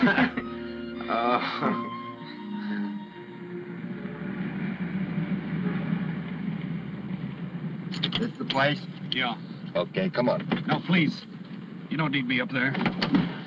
This the place? Yeah. Okay, come on. No, please. You don't need me up there.